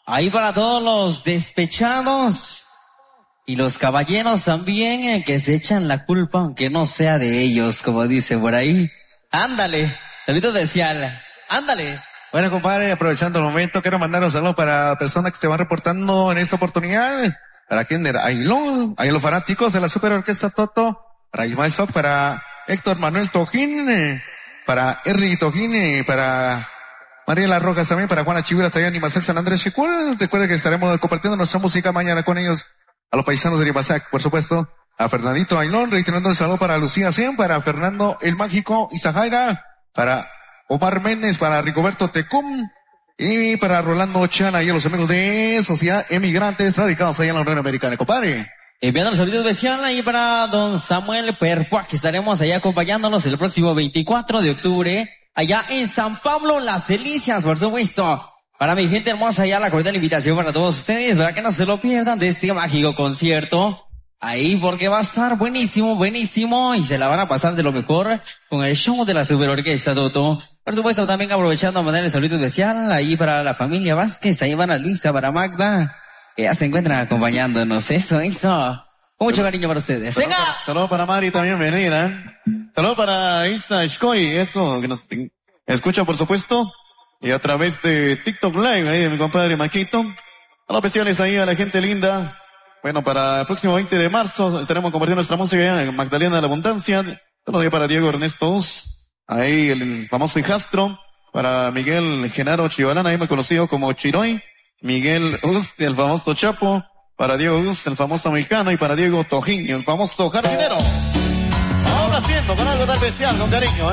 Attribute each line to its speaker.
Speaker 1: Ahí para todos los despechados y los caballeros también que se echan la culpa aunque no sea de ellos, como dice por ahí. Ándale, saludo especial. Ándale.
Speaker 2: Bueno, compadre, aprovechando el momento, quiero mandar un saludo para personas que se van reportando en esta oportunidad. Para Kinder Ailón, ahí los fanáticos de la Super Orquesta Toto, para Ismael Soc, para Héctor Manuel Tojín, para Erly Tojín, para Mariela Rojas también, para Juana Chivira, hasta allá en Imasac, San Andrés Chicul. Recuerden que estaremos compartiendo nuestra música mañana con ellos, a los paisanos de Imasac, por supuesto, a Fernandito Ailón, reiterando el saludo para Lucía Cien, para Fernando el Mágico Izajaira, para Omar Méndez, para Rigoberto Tecum, y para Rolando Chana y a los amigos de Sociedad Emigrantes radicados allá en la Unión Americana, compadre.
Speaker 1: Enviando el saludo especial ahí para don Samuel Perpua, que estaremos allá acompañándonos el próximo 24 de octubre, allá en San Pablo, Las Delicias, por supuesto. Para mi gente hermosa, allá la cordial invitación para todos ustedes, para que no se lo pierdan de este mágico concierto. Ahí porque va a estar buenísimo, buenísimo, y se la van a pasar de lo mejor con el show de la Super Orquesta Toto. Por supuesto, también aprovechando a mandar el saludo especial ahí para la familia Vázquez, ahí van a Luisa, para Magda, que ya se encuentran acompañándonos. Eso. Con mucho cariño para ustedes. ¡Venga!
Speaker 3: Saludos para Mari también, venida. Saludos para Ista Shkoy, esto que nos escucha, por supuesto, y a través de TikTok Live, ahí de mi compadre Maquito. Saludos especiales ahí a la gente linda. Bueno, para el próximo 20 de marzo estaremos compartiendo nuestra música en Magdalena de la Abundancia. Saludos para Diego Ernesto Us, ahí el famoso hijastro. Para Miguel Genaro Chivalán, ahí me conocido como Chiroy. Miguel Us, el famoso Chapo. Para Diego Us, el famoso mexicano. Y para Diego Tojín, el famoso jardinero. Ahora haciendo con algo tan especial, con cariño.